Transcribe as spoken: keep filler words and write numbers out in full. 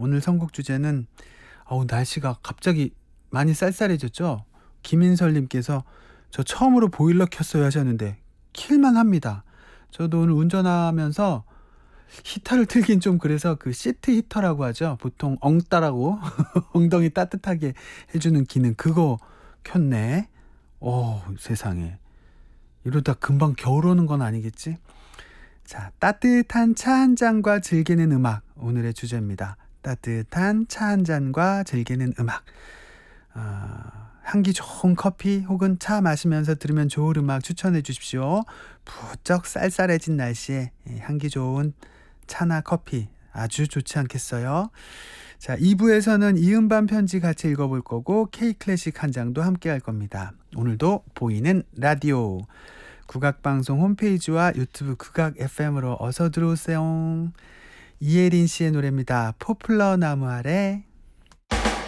오늘 선곡 주제는 어우 날씨가 갑자기 많이 쌀쌀해졌죠. 김인설님께서 저 처음으로 보일러 켰어요 하셨는데 킬만 합니다. 저도 오늘 운전하면서 히터를 틀긴 좀 그래서 그 시트 히터라고 하죠. 보통 엉따라고 엉덩이 따뜻하게 해주는 기능 그거 켰네. 오 세상에 이러다 금방 겨울 오는 건 아니겠지? 자, 따뜻한 차 한 잔과 즐기는 음악 오늘의 주제입니다. 따뜻한 차 한 잔과 즐기는 음악. 어, 향기 좋은 커피 혹은 차 마시면서 들으면 좋을 음악 추천해 주십시오. 부쩍 쌀쌀해진 날씨에 향기 좋은 차나 커피 아주 좋지 않겠어요? 자, 이 부에서는 이음반 편지 같이 읽어볼 거고 K클래식 한 장도 함께 할 겁니다. 오늘도 보이는 라디오 국악방송 홈페이지와 유튜브 국악 에프엠으로 어서 들어오세요. 이혜린 씨의 노래입니다. 포플러 나무 아래.